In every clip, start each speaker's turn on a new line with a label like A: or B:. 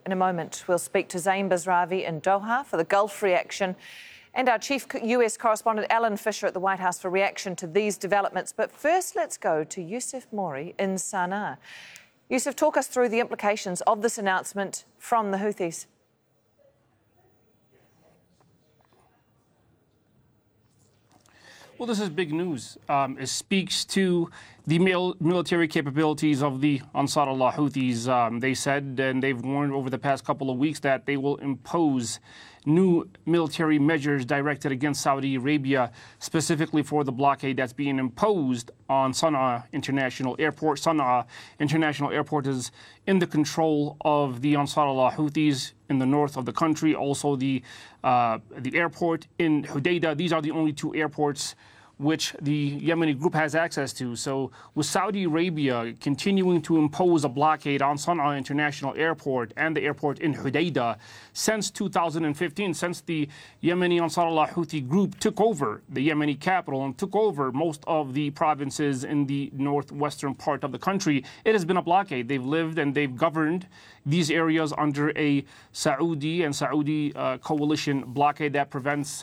A: In a moment, we'll speak to Zain Basravi in Doha for the Gulf reaction and our chief US correspondent Alan Fisher at the White House for reaction to these developments. But first, let's go to Yousef Mori in Sana'a. Yousef, talk us through the implications of this announcement from the Houthis.
B: Well, this is big news. It speaks to the military capabilities of the Ansar Allah Houthis. They said, and they've warned over the past couple of weeks, that they will impose new military measures directed against Saudi Arabia, specifically for the blockade that's being imposed on Sana'a International Airport. Sana'a International Airport is in the control of the Ansar Allah Houthis in the north of the country. Also, the airport in Hodeidah. These are the only two airports which the Yemeni group has access to. So with Saudi Arabia continuing to impose a blockade on Sana'a International Airport and the airport in Hodeidah since 2015, since the Yemeni Ansar Allah Houthi group took over the Yemeni capital and took over most of the provinces in the northwestern part of the country, it has been a blockade. They've lived and they've governed these areas under a Saudi and Saudi coalition blockade that prevents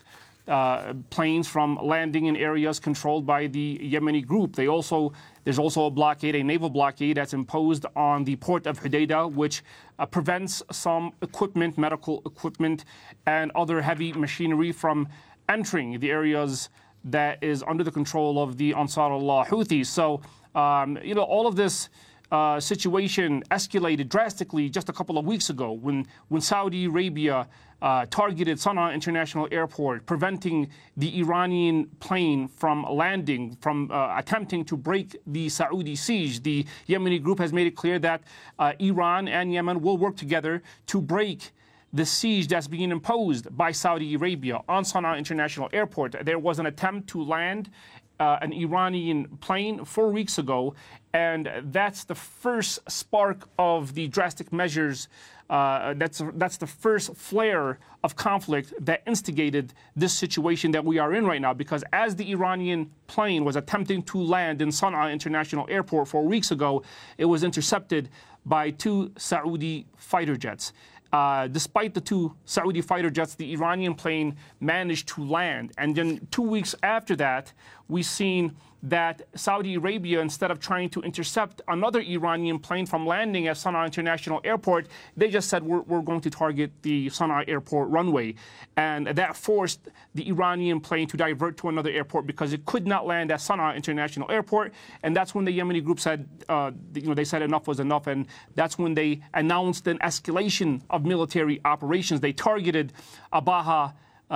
B: planes from landing in areas controlled by the Yemeni group. There's also a blockade, a naval blockade that's imposed on the port of Hodeidah, which prevents some equipment, medical equipment, and other heavy machinery from entering the areas that is under the control of the Ansar Allah Houthis. So, all of this situation escalated drastically just a couple of weeks ago when Saudi Arabia targeted Sana'a International Airport, preventing the Iranian plane from landing, from attempting to break the Saudi siege. The Yemeni group has made it clear that Iran and Yemen will work together to break the siege that's being imposed by Saudi Arabia on Sana'a International Airport. There was an attempt to land an Iranian plane 4 weeks ago, and that's the first spark of the drastic measures. That's the first flare of conflict that instigated this situation that we are in right now, because as the Iranian plane was attempting to land in Sana'a International Airport 4 weeks ago, it was intercepted by 2 Saudi fighter jets. Despite the 2 Saudi fighter jets, the Iranian plane managed to land. And then 2 weeks after that, we've seen that Saudi Arabia, instead of trying to intercept another Iranian plane from landing at Sana'a International Airport, they just said, we're going to target the Sana'a Airport runway. And that forced the Iranian plane to divert to another airport because it could not land at Sana'a International Airport. And that's when the Yemeni group said, they said enough was enough. And that's when they announced an escalation of military operations. They targeted Abaha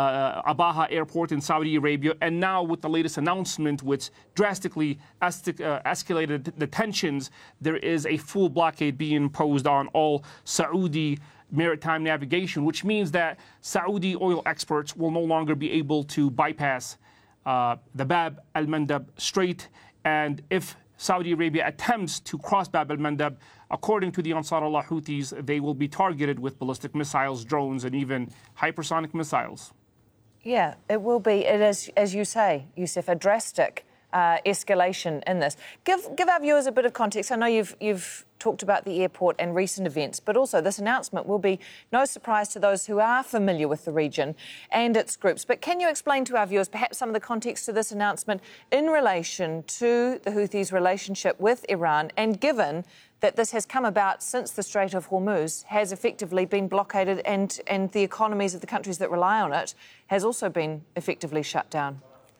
B: Airport in Saudi Arabia, and now with the latest announcement, which drastically escalated the tensions, there is a full blockade being imposed on all Saudi maritime navigation, which means that Saudi oil exports will no longer be able to bypass the Bab al-Mandab Strait. And if Saudi Arabia attempts to cross Bab al-Mandab, according to the Ansar Allah Houthis, they will be targeted with ballistic missiles, drones, and even hypersonic missiles.
A: Yeah, it will be, as you say, Yousef, a drastic escalation in this. Give our viewers a bit of context. I know you've talked about the airport and recent events, but also this announcement will be no surprise to those who are familiar with the region and its groups. But can you explain to our viewers perhaps some of the context to this announcement in relation to the Houthis' relationship with Iran, and given that this has come about since the Strait of Hormuz has effectively been blockaded and the economies of the countries that rely on it has also been effectively shut down?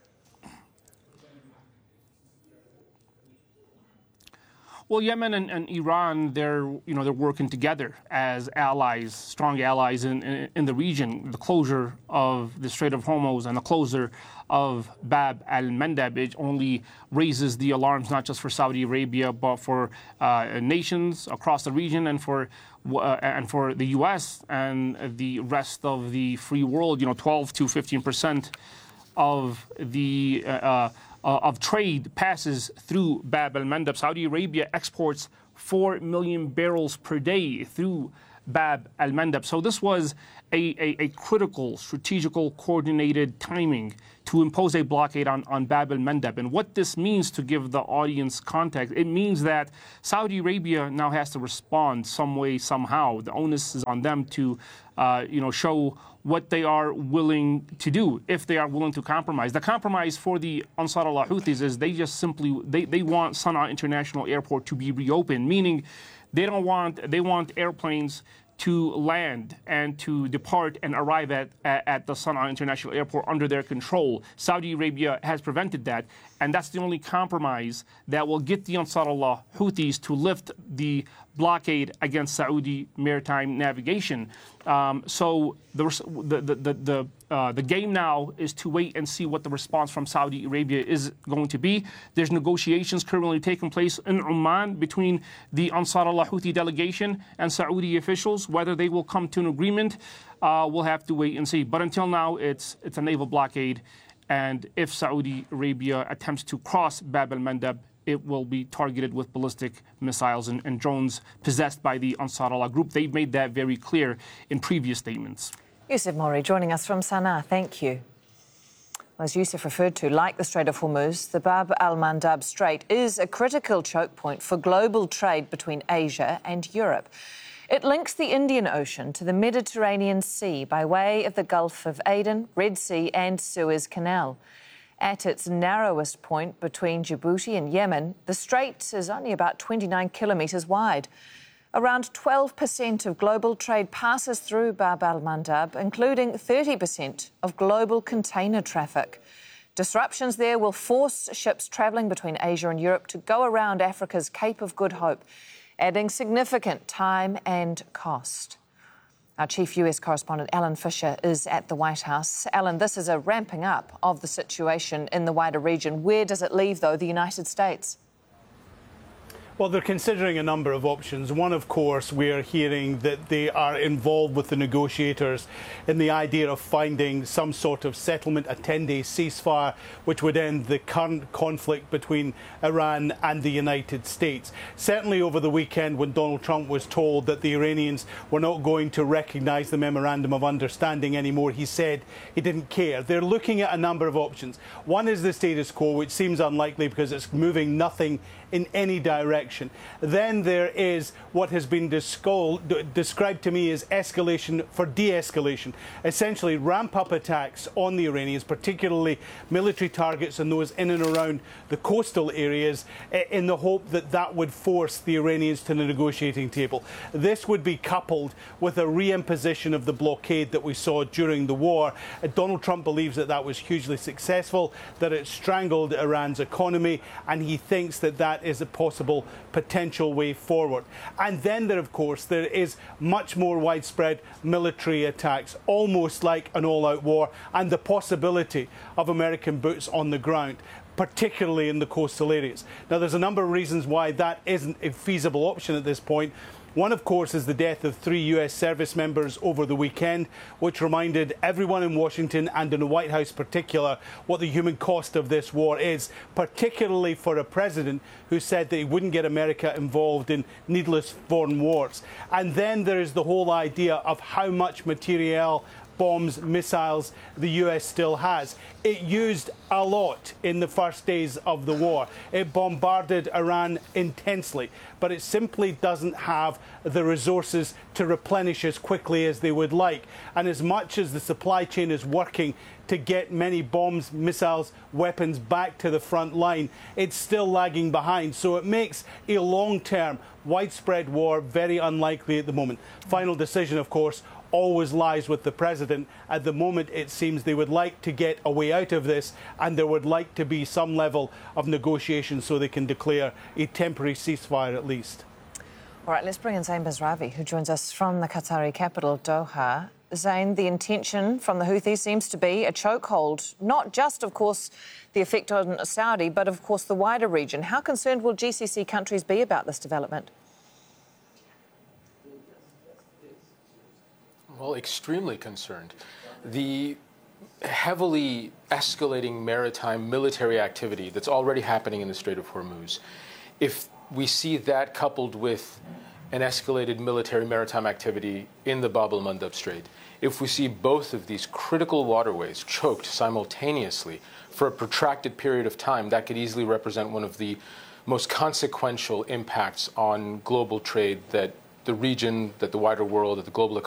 B: Well, Yemen and Iran, they're working together as allies, strong allies in the region. The closure of the Strait of Hormuz and the closure of Bab al-Mandab, it only raises the alarms not just for Saudi Arabia but for nations across the region and for the U.S. and the rest of the free world. 12 to 15% of the of trade passes through Bab al-Mandab. Saudi Arabia exports 4 million barrels per day through Bab al-Mandab. So this was a critical, strategical, coordinated timing to impose a blockade on Bab al-Mandab. And what this means, to give the audience context, it means that Saudi Arabia now has to respond some way, somehow. The onus is on them to show what they are willing to do, if they are willing to compromise. The compromise for the Ansar Allah Houthis is they just simply, they want Sana'a International Airport to be reopened, meaning they want airplanes to land and to depart and arrive at the Sana'a International Airport under their control. Saudi Arabia has prevented that, and that's the only compromise that will get the Ansar Allah Houthis to lift the blockade against Saudi maritime navigation. So the game now is to wait and see what the response from Saudi Arabia is going to be. There's negotiations currently taking place in Oman between the Ansar Allah Houthi delegation and Saudi officials. Whether they will come to an agreement, we'll have to wait and see. But until now, it's a naval blockade. And if Saudi Arabia attempts to cross Bab al-Mandab, it will be targeted with ballistic missiles and drones possessed by the Ansar Allah group. They've made that very clear in previous statements.
A: Yousef Mori joining us from Sana'a. Thank you. As Yousef referred to, like the Strait of Hormuz, the Bab al-Mandab Strait is a critical choke point for global trade between Asia and Europe. It links the Indian Ocean to the Mediterranean Sea by way of the Gulf of Aden, Red Sea and Suez Canal. At its narrowest point between Djibouti and Yemen, the strait is only about 29 kilometres wide. Around 12% of global trade passes through Bab al-Mandab, including 30% of global container traffic. Disruptions there will force ships travelling between Asia and Europe to go around Africa's Cape of Good Hope, adding significant time and cost. Our chief US correspondent, Alan Fisher, is at the White House. Alan, this is a ramping up of the situation in the wider region. Where does it leave, though, the United States?
C: Well, they're considering a number of options. One, of course, we're hearing that they are involved with the negotiators in the idea of finding some sort of settlement, a 10-day ceasefire, which would end the current conflict between Iran and the United States. Certainly over the weekend, when Donald Trump was told that the Iranians were not going to recognise the Memorandum of Understanding anymore, he said he didn't care. They're looking at a number of options. One is the status quo, which seems unlikely because it's moving nothing in any direction. Then there is what has been described to me as escalation for de-escalation. Essentially ramp up attacks on the Iranians, particularly military targets and those in and around the coastal areas, in the hope that that would force the Iranians to the negotiating table. This would be coupled with a re-imposition of the blockade that we saw during the war. Donald Trump believes that that was hugely successful, that it strangled Iran's economy, and he thinks that that is a possible potential way forward. And then there, of course, there is much more widespread military attacks, almost like an all-out war, and the possibility of American boots on the ground, particularly in the coastal areas. Now, there's a number of reasons why that isn't a feasible option at this point. One, of course, is the death of 3 US service members over the weekend, which reminded everyone in Washington and in the White House in particular what the human cost of this war is, particularly for a president who said that he wouldn't get America involved in needless foreign wars. And then there is the whole idea of how much materiel, bombs, missiles the US still has. It used a lot in the first days of the war. It bombarded Iran intensely, but it simply doesn't have the resources to replenish as quickly as they would like. And as much as the supply chain is working to get many bombs, missiles, weapons back to the front line, it's still lagging behind. So it makes a long-term, widespread war very unlikely at the moment. Final decision, of course, always lies with the president. At the moment, it seems they would like to get a way out of this, and there would like to be some level of negotiation so they can declare a temporary ceasefire at least.
A: All right, let's bring in Zain Basravi, who joins us from the Qatari capital, Doha. Zain, the intention from the Houthis seems to be a chokehold, not just, of course, the effect on Saudi, but, of course, the wider region. How concerned will GCC countries be about this development?
D: Well, extremely concerned. The heavily escalating maritime military activity that's already happening in the Strait of Hormuz, if we see that coupled with and escalated military maritime activity in the Bab el-Mandab Strait, if we see both of these critical waterways choked simultaneously for a protracted period of time, that could easily represent one of the most consequential impacts on global trade that the region, that the wider world, that the global economy